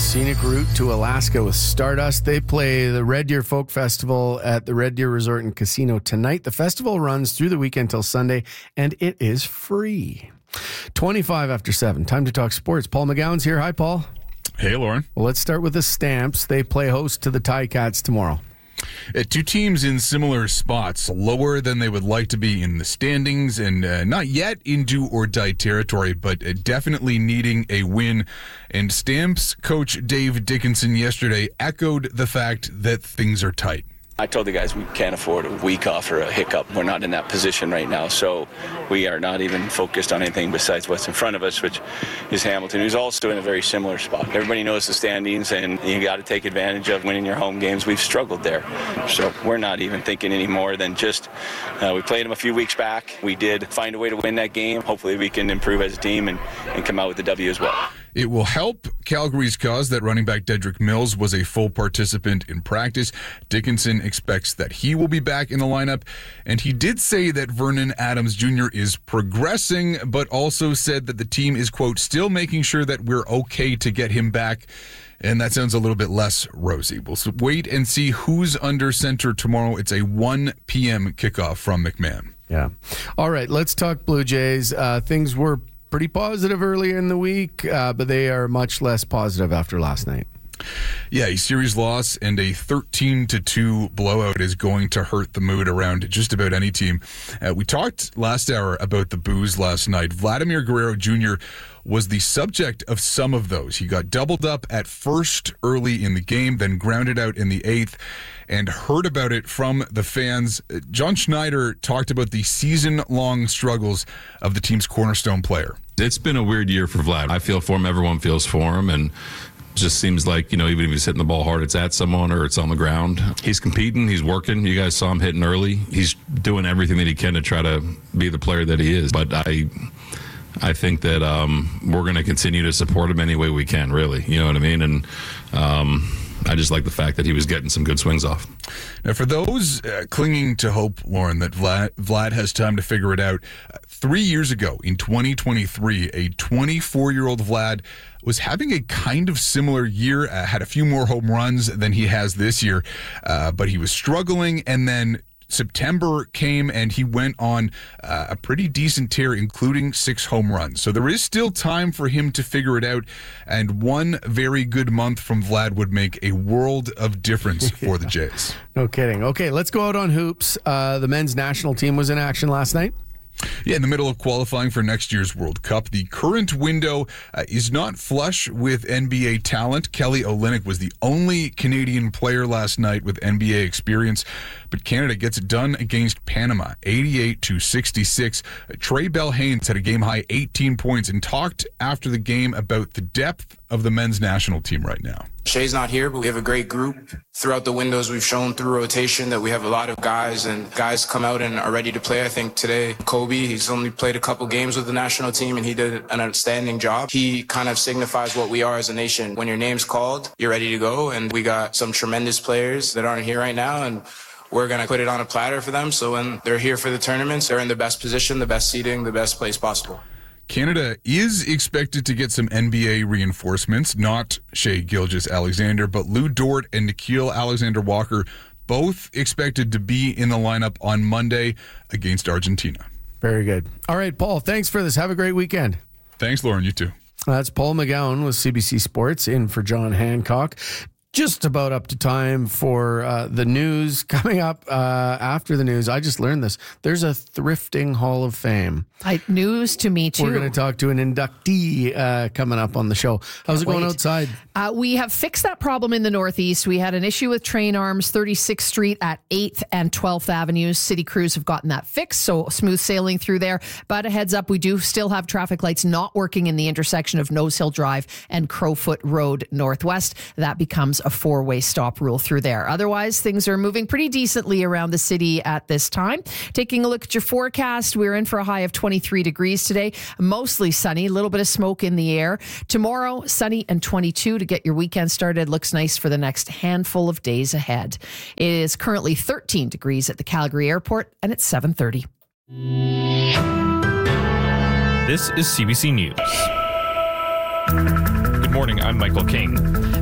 scenic route to Alaska with Stardust. They play the Red Deer Folk Festival at the Red Deer Resort and Casino tonight. The festival runs through the weekend till Sunday, and it is free. 25 after 7. Time to talk sports. Paul McGowan's here. Hi, Paul. Hey, Lauren. Well, let's start with the Stamps. They play host to the Ticats tomorrow. Two teams in similar spots, lower than they would like to be in the standings, and not yet in do-or-die territory, but definitely needing a win. And Stamps coach Dave Dickinson yesterday echoed the fact that things are tight. I told the guys we can't afford a week off or a hiccup. We're not in that position right now, so we are not even focused on anything besides what's in front of us, which is Hamilton, who's also in a very similar spot. Everybody knows the standings, and you got to take advantage of winning your home games. We've struggled there, so we're not even thinking any more than just we played them a few weeks back. We did find a way to win that game. Hopefully we can improve as a team and come out with the W as well. It will help Calgary's cause that running back Dedrick Mills was a full participant in practice. Dickinson expects that he will be back in the lineup, and he did say that Vernon Adams Jr. is progressing, but also said that the team is, quote, still making sure that we're okay to get him back. And that sounds a little bit less rosy. We'll wait and see who's under center tomorrow. It's a 1 p.m. kickoff from McMahon. Yeah. All right, let's talk Blue Jays. Things were pretty positive earlier in the week, but they are much less positive after last night. Yeah, a series loss and a 13-2 blowout is going to hurt the mood around just about any team. We talked last hour about the boos last night. Vladimir Guerrero Jr. was the subject of some of those. He got doubled up at first early in the game, then grounded out in the 8th, and heard about it from the fans. John Schneider talked about the season-long struggles of the team's cornerstone player. It's been a weird year for Vlad. I feel for him. Everyone feels for him. And just seems like, even if he's hitting the ball hard, it's at someone or it's on the ground. He's competing. He's working. You guys saw him hitting early. He's doing everything that he can to try to be the player that he is. But I think that we're going to continue to support him any way we can, really. You know what I mean? And I just like the fact that he was getting some good swings off. Now, for those clinging to hope, Lauren, that Vlad has time to figure it out, 3 years ago in 2023, a 24-year-old Vlad was having a kind of similar year, had a few more home runs than he has this year, but he was struggling, and then September came and he went on a pretty decent tear, including 6 home runs. So there is still time for him to figure it out, and one very good month from Vlad would make a world of difference for the Jays. No kidding. Okay, let's go out on hoops. The men's national team was in action last night. Yeah, in the middle of qualifying for next year's World Cup. The current window is not flush with NBA talent. Kelly Olynyk was the only Canadian player last night with NBA experience, but Canada gets it done against Panama, 88-66. Trey Bell-Haynes had a game-high 18 points and talked after the game about the depth of the men's national team right now. Shay's not here, but we have a great group. Throughout the windows, we've shown through rotation that we have a lot of guys, and guys come out and are ready to play. I think today, Kobe, he's only played a couple games with the national team, and he did an outstanding job. He kind of signifies what we are as a nation. When your name's called, you're ready to go, and we got some tremendous players that aren't here right now, and we're going to put it on a platter for them, so when they're here for the tournaments, they're in the best position, the best seating, the best place possible. Canada is expected to get some NBA reinforcements, not Shai Gilgeous-Alexander, but Lou Dort and Nikhil Alexander-Walker, both expected to be in the lineup on Monday against Argentina. Very good. All right, Paul, thanks for this. Have a great weekend. Thanks, Lauren. You too. That's Paul McGowan with CBC Sports in for John Hancock. Just about up to time for the news. Coming up after the news, I just learned this. There's a Thrifting Hall of Fame. News to me, too. We're going to talk to an inductee coming up on the show. How's it going outside? We have fixed that problem in the Northeast. We had an issue with train arms, 36th Street at 8th and 12th Avenues. City crews have gotten that fixed, so smooth sailing through there. But a heads up, we do still have traffic lights not working in the intersection of Nose Hill Drive and Crowfoot Road Northwest. That becomes a 4-way stop rule through there. Otherwise, things are moving pretty decently around the city at this time. Taking a look at your forecast, we're in for a high of 23 degrees today. Mostly sunny, a little bit of smoke in the air. Tomorrow, sunny and 22 to get your weekend started. Looks nice for the next handful of days ahead. It is currently 13 degrees at the Calgary Airport, and it's 7:30. This is CBC News. Good morning, I'm Michael King.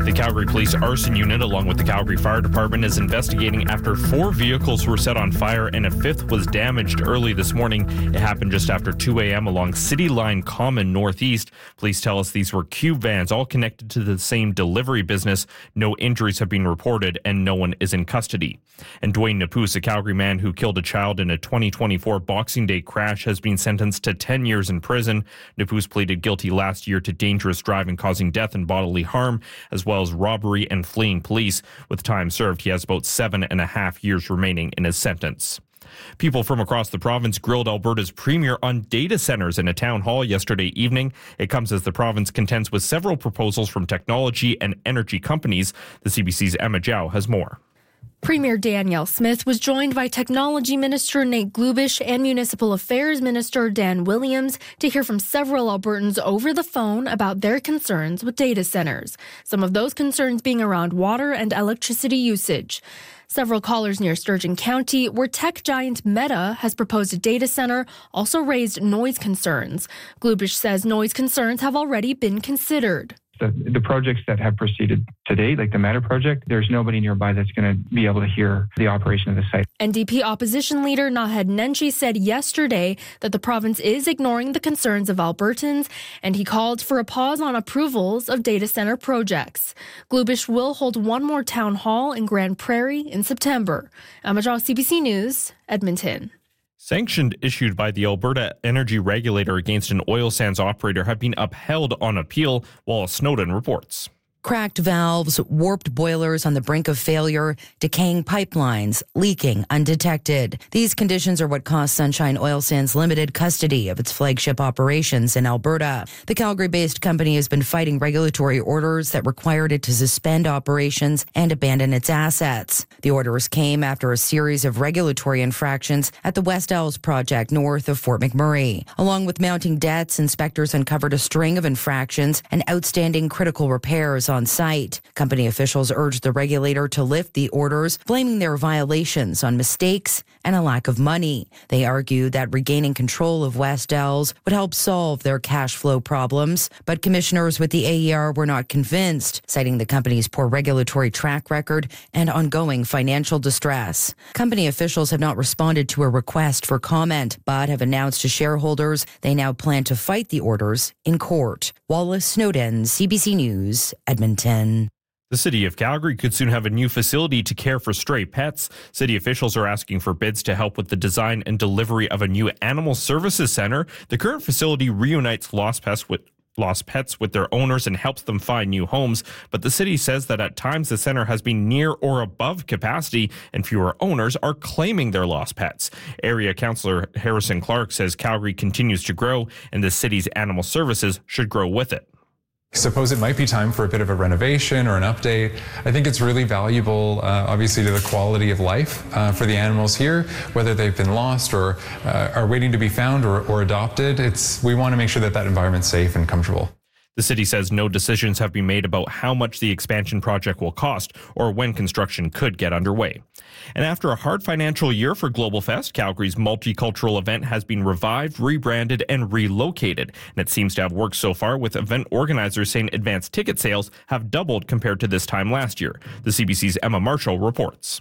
The Calgary Police Arson Unit, along with the Calgary Fire Department, is investigating after 4 vehicles were set on fire and a 5th was damaged early this morning. It happened just after 2 a.m. along City Line Common Northeast. Police tell us these were cube vans, all connected to the same delivery business. No injuries have been reported and no one is in custody. And Dwayne Napus, a Calgary man who killed a child in a 2024 Boxing Day crash, has been sentenced to 10 years in prison. Napus pleaded guilty last year to dangerous driving causing death and bodily harm, as well as robbery and fleeing police. With time served, he has about 7.5 years remaining in his sentence. People from across the province grilled Alberta's premier on data centers in a town hall yesterday evening. It comes as the province contends with several proposals from technology and energy companies. The CBC's Emma Zhao has more. Premier Danielle Smith was joined by Technology Minister Nate Glubish and Municipal Affairs Minister Dan Williams to hear from several Albertans over the phone about their concerns with data centers. Some of those concerns being around water and electricity usage. Several callers near Sturgeon County, where tech giant Meta has proposed a data center, also raised noise concerns. Glubish says noise concerns have already been considered. The projects that have proceeded today, like the Meta project, there's nobody nearby that's going to be able to hear the operation of the site. NDP opposition leader Naheed Nenshi said yesterday that the province is ignoring the concerns of Albertans, and he called for a pause on approvals of data center projects. Glubish will hold one more town hall in Grand Prairie in September. Emma Zhao, CBC News, Edmonton. Sanctions issued by the Alberta Energy Regulator against an oil sands operator have been upheld on appeal, Wallace Snowden reports. Cracked valves, warped boilers on the brink of failure, decaying pipelines, leaking undetected. These conditions are what cost Sunshine Oil Sands Limited custody of its flagship operations in Alberta. The Calgary-based company has been fighting regulatory orders that required it to suspend operations and abandon its assets. The orders came after a series of regulatory infractions at the West Ells project north of Fort McMurray. Along with mounting debts, inspectors uncovered a string of infractions and outstanding critical repairs on site. Company officials urged the regulator to lift the orders, blaming their violations on mistakes and a lack of money. They argued that regaining control of West Ells would help solve their cash flow problems, but commissioners with the AER were not convinced, citing the company's poor regulatory track record and ongoing financial distress. Company officials have not responded to a request for comment, but have announced to shareholders they now plan to fight the orders in court. Wallace Snowden, CBC News, Edmonton. The City of Calgary could soon have a new facility to care for stray pets. City officials are asking for bids to help with the design and delivery of a new animal services center. The current facility reunites lost pets with their owners and helps them find new homes. But the city says that at times the center has been near or above capacity and fewer owners are claiming their lost pets. Area Councillor Harrison Clark says Calgary continues to grow and the city's animal services should grow with it. Suppose it might be time for a bit of a renovation or an update. I think it's really valuable, obviously, to the quality of life for the animals here, whether they've been lost or are waiting to be found or adopted. We want to make sure that that environment's safe and comfortable. The city says no decisions have been made about how much the expansion project will cost or when construction could get underway. And after a hard financial year for Global Fest, Calgary's multicultural event has been revived, rebranded, and relocated. And it seems to have worked so far, with event organizers saying advanced ticket sales have doubled compared to this time last year. The CBC's Emma Marshall reports.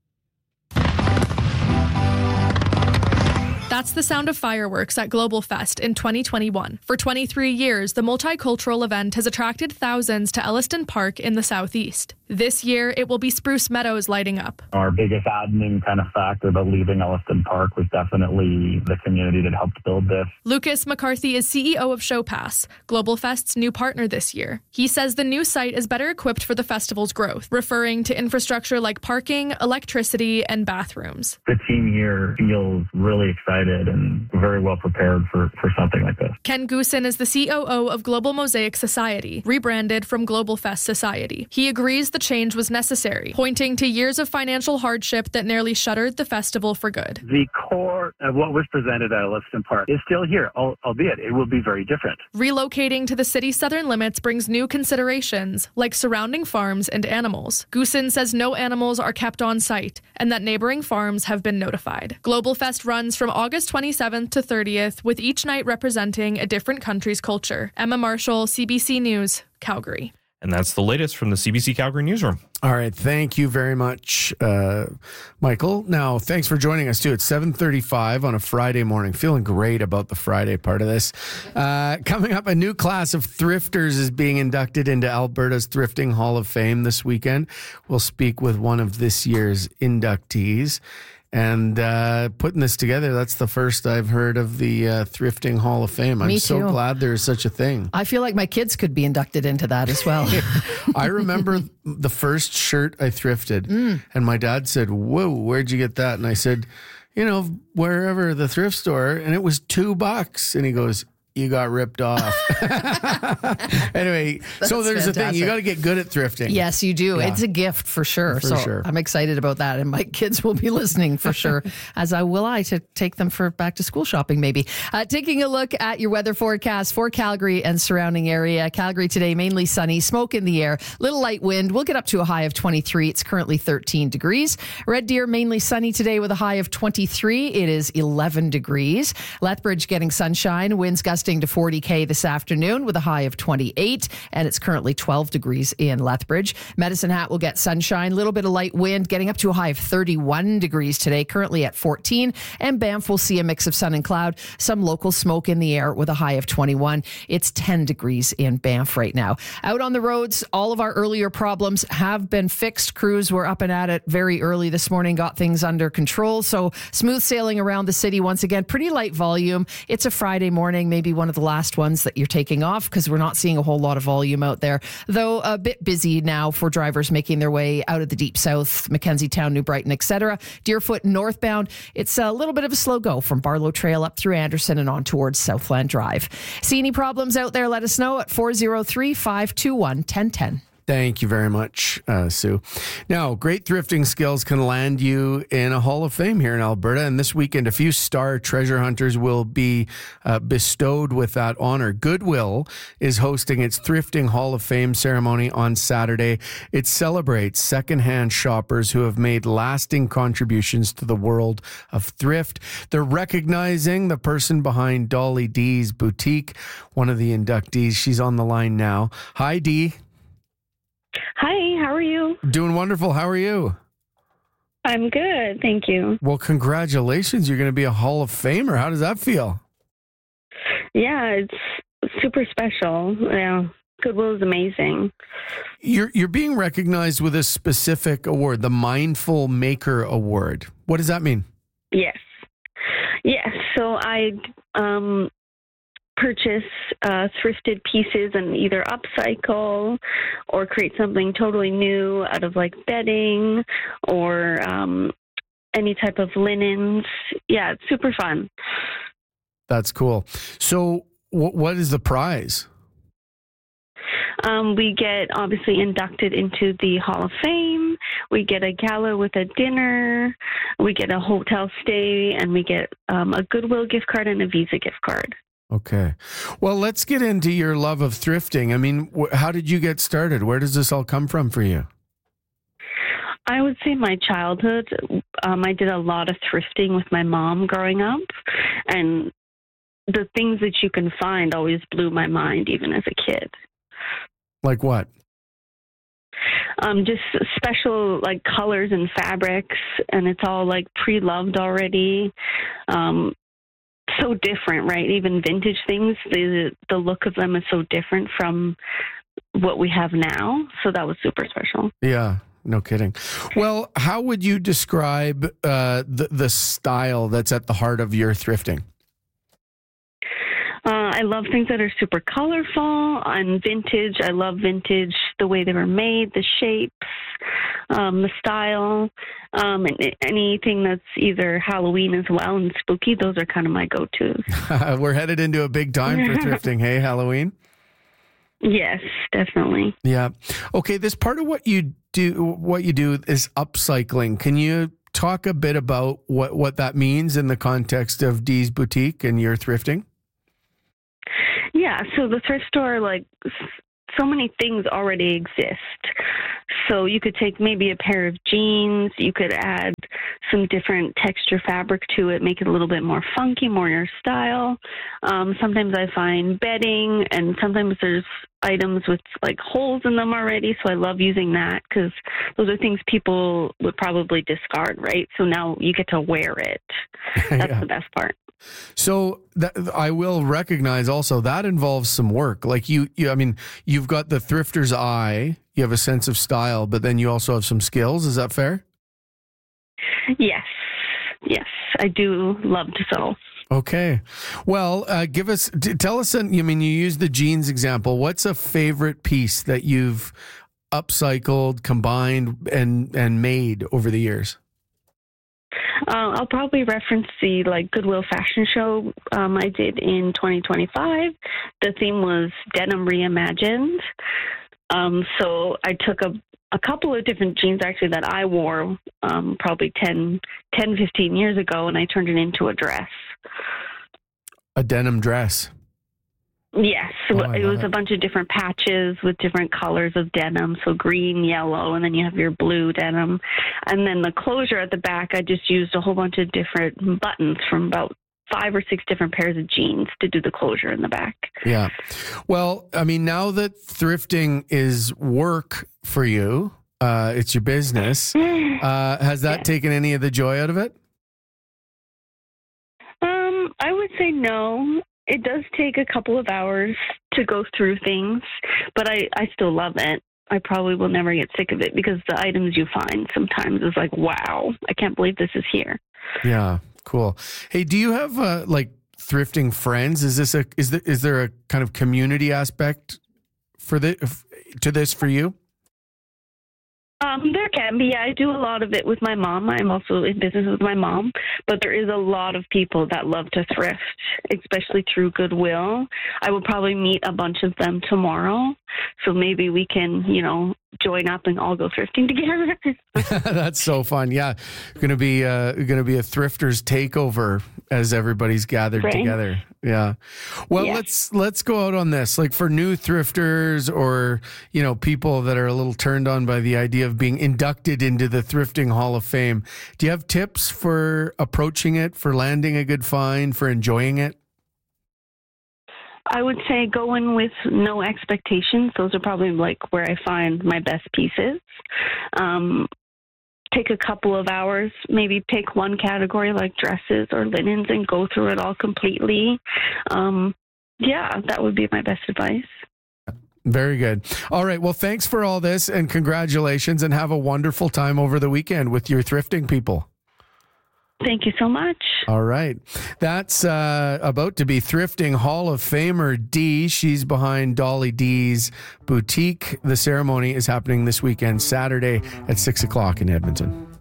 That's the sound of fireworks at Global Fest in 2021. For 23 years, the multicultural event has attracted thousands to Elliston Park in the southeast. This year, it will be Spruce Meadows lighting up. Our biggest admin kind of factor about leaving Elliston Park was definitely the community that helped build this. Lucas McCarthy is CEO of ShowPass, Global Fest's new partner this year. He says the new site is better equipped for the festival's growth, referring to infrastructure like parking, electricity, and bathrooms. The team here feels really excited and very well prepared for something like this. Ken Goosen is the COO of Global Mosaic Society, rebranded from Global Fest Society. He agrees the change was necessary, pointing to years of financial hardship that nearly shuttered the festival for good. The core of what was presented at Elliston Park is still here, albeit it will be very different. Relocating to the city's southern limits brings new considerations, like surrounding farms and animals. Goosen says no animals are kept on site, and that neighboring farms have been notified. Global Fest runs from August 27th to 30th, with each night representing a different country's culture. Emma Marshall, CBC News, Calgary. And that's the latest from the CBC Calgary newsroom. All right. Thank you very much, Michael. Now, thanks for joining us, too. It's 7:35 on a Friday morning. Feeling great about the Friday part of this. Coming up, a new class of thrifters is being inducted into Alberta's Thrifting Hall of Fame this weekend. We'll speak with one of this year's inductees. And putting this together, that's the first I've heard of the Thrifting Hall of Fame. I'm so glad there's such a thing. I feel like my kids could be inducted into that as well. I remember the first shirt I thrifted, and my dad said, "Whoa, where'd you get that?" And I said, wherever, the thrift store. And it was $2. And he goes, "You got ripped off." Anyway, so there's a thing. You got to get good at thrifting. Yes, you do. Yeah. It's a gift for sure. Sure. I'm excited about that. And my kids will be listening for sure, as I will to take them for back to school shopping maybe. Taking a look at your weather forecast for Calgary and surrounding area. Calgary today, mainly sunny, smoke in the air, little light wind. We'll get up to a high of 23. It's currently 13 degrees. Red Deer, mainly sunny today with a high of 23. It is 11 degrees. Lethbridge getting sunshine, winds gusting to 40 km this afternoon with a high of 28, and it's currently 12 degrees in Lethbridge. Medicine Hat will get sunshine, a little bit of light wind, getting up to a high of 31 degrees today, currently at 14, and Banff will see a mix of sun and cloud, some local smoke in the air with a high of 21. It's 10 degrees in Banff right now. Out on the roads, all of our earlier problems have been fixed. Crews were up and at it very early this morning, got things under control, so smooth sailing around the city once again. Pretty light volume. It's a Friday morning, maybe one of the last ones that you're taking off, because we're not seeing a whole lot of volume out there, though a bit busy now for drivers making their way out of the Deep South, Mackenzie Town, New Brighton, etc. Deerfoot northbound, it's a little bit of a slow go from Barlow Trail up through Anderson and on towards Southland Drive. See any problems out there, let us know at 403-521-1010. Thank you very much, Sue. Now, great thrifting skills can land you in a Hall of Fame here in Alberta. And this weekend, a few star treasure hunters will be bestowed with that honor. Goodwill is hosting its Thrifting Hall of Fame ceremony on Saturday. It celebrates secondhand shoppers who have made lasting contributions to the world of thrift. They're recognizing the person behind Dolly D's Boutique, one of the inductees. She's on the line now. Hi, Dee. Hi, how are you? Doing wonderful. How are you? I'm good, thank you. Well, congratulations. You're going to be a Hall of Famer. How does that feel? Yeah, it's super special. Yeah, Goodwill is amazing. You're being recognized with a specific award, the Mindful Maker Award. What does that mean? Yes. So I purchase thrifted pieces and either upcycle or create something totally new out of like bedding or any type of linens. Yeah, it's super fun. That's cool. So what is the prize? We get obviously inducted into the Hall of Fame. We get a gala with a dinner. We get a hotel stay, and we get a Goodwill gift card and a Visa gift card. Okay. Well, let's get into your love of thrifting. I mean, how did you get started? Where does this all come from for you? I would say my childhood. I did a lot of thrifting with my mom growing up, and the things that you can find always blew my mind, even as a kid. Like what? Just special like colors and fabrics, and it's all like pre-loved already. So different, right? Even vintage things, the look of them is so different from what we have now. So that was super special. Yeah, no kidding. Well, how would you describe the style that's at the heart of your thrifting? I love things that are super colorful and vintage. I love vintage, the way they were made, the shapes, the style, and anything that's either Halloween as well and spooky. Those are kind of my go-tos. We're headed into a big time for thrifting, hey, Halloween? Yes, definitely. Yeah. Okay, this part of what you do is upcycling. Can you talk a bit about what that means in the context of Dee's Boutique and your thrifting? Yeah, so the thrift store, like, so many things already exist. So you could take maybe a pair of jeans, you could add some different texture fabric to it, make it a little bit more funky, more your style. Sometimes I find bedding, and sometimes there's items with like holes in them already, so I love using that because those are things people would probably discard, right? So now you get to wear it. That's the best part. So I will recognize also that involves some work. Like I mean, you've got the thrifter's eye, you have a sense of style, but then you also have some skills. Is that fair? Yes, I do love to sew. Okay. Well, tell us, you used the jeans example. What's a favorite piece that you've upcycled, combined, and made over the years? I'll probably reference the Goodwill fashion show I did in 2025. The theme was Denim Reimagined. So I took a couple of different jeans actually that I wore probably 10, 15 years ago, and I turned it into a dress. A denim dress? Yes. It was a bunch of different patches with different colors of denim. So green, yellow, and then you have your blue denim. And then the closure at the back, I just used a whole bunch of different buttons from about 5 or 6 different pairs of jeans to do the closure in the back. Yeah. Well, I mean, now that thrifting is work for you, it's your business, has that taken any of the joy out of it? I would say no. It does take a couple of hours to go through things, but I still love it. I probably will never get sick of it because the items you find sometimes is like, wow, I can't believe this is here. Yeah, cool. Hey, do you have thrifting friends? Is there a kind of community aspect to this for you? There can be. I do a lot of it with my mom. I'm also in business with my mom, but there is a lot of people that love to thrift, especially through Goodwill. I will probably meet a bunch of them tomorrow, so maybe we can, join up and all go thrifting together. That's so fun. Yeah, going to be a thrifters takeover as everybody's gathered together. Yeah. Well, let's go out on this. Like for new thrifters or, people that are a little turned on by the idea of being inducted into the Thrifting Hall of Fame. Do you have tips for approaching it, for landing a good find, for enjoying it? I would say go in with no expectations. Those are probably where I find my best pieces. Take a couple of hours, maybe pick one category like dresses or linens and go through it all completely. That would be my best advice. Very good. All right. Well, thanks for all this and congratulations, and have a wonderful time over the weekend with your thrifting people. Thank you so much. All right. That's about to be Thrifting Hall of Famer Dee. She's behind Dolly D's Boutique. The ceremony is happening this weekend, Saturday at 6 o'clock in Edmonton.